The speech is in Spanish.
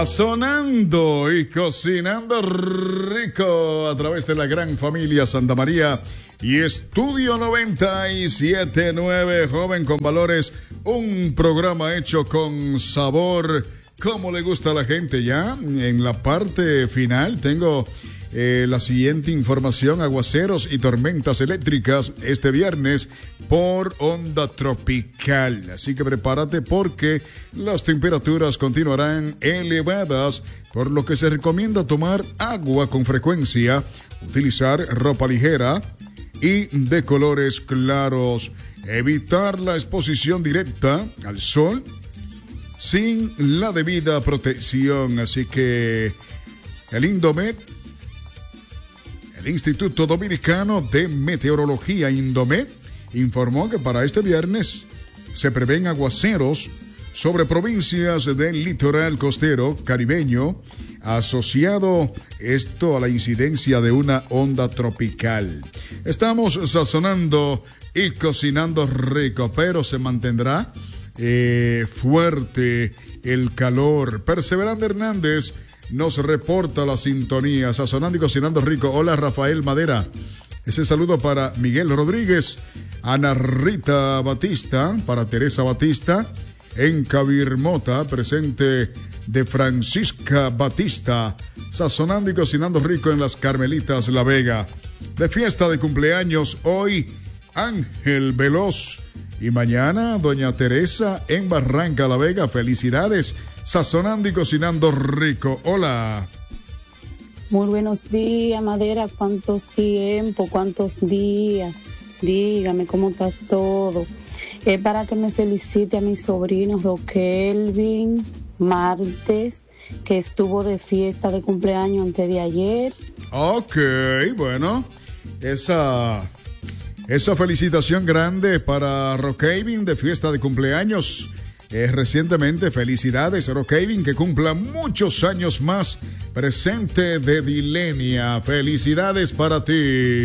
Sonando y cocinando rico a través de la gran familia Santa María y Estudio 97.9, Joven con Valores, un programa hecho con sabor, como le gusta a la gente. Ya en la parte final tengo la siguiente información: aguaceros y tormentas eléctricas este viernes por onda tropical. Así que prepárate porque las temperaturas continuarán elevadas, por lo que se recomienda tomar agua con frecuencia, utilizar ropa ligera y de colores claros, evitar la exposición directa al sol sin la debida protección. Así que el Indomet, el Instituto Dominicano de Meteorología, Indomet, informó que para este viernes se prevén aguaceros sobre provincias del litoral costero caribeño, asociado esto a la incidencia de una onda tropical. Estamos sazonando y cocinando rico, pero se mantendrá fuerte el calor. Perseverante Hernández nos reporta la sintonía, sazonando y cocinando rico. Hola, Rafael Madera. Ese saludo para Miguel Rodríguez, Ana Rita Batista, para Teresa Batista, en Cabirmota, presente de Francisca Batista, sazonando y cocinando rico en las Carmelitas La Vega. De fiesta de cumpleaños hoy, Ángel Veloz. Y mañana, doña Teresa en Barranca La Vega. Felicidades, sazonando y cocinando rico. Hola. Muy buenos días, Madera. ¿Cuántos tiempos? ¿Cuántos días? Dígame cómo estás todo. Es para que me felicite a mi sobrino Rokelvin Martes, que estuvo de fiesta de cumpleaños antes de ayer. Ok, bueno, esa felicitación grande para Rokelvin de fiesta de cumpleaños. Recientemente, felicidades a Rokelvin, que cumpla muchos años más, presente de Dilenia. Felicidades para ti.